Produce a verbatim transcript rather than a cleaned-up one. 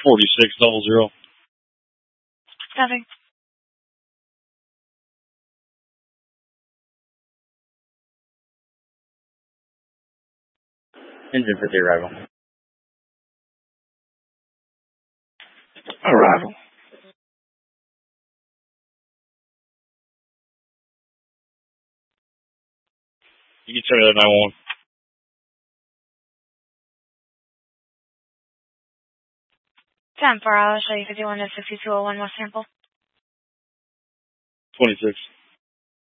forty-six double zero. Nothing. Engine for the arrival. Arrival. You can tell me that nine one one. ten four, I'll show you fifty-one to sixty-two oh one West Sample. twenty-six.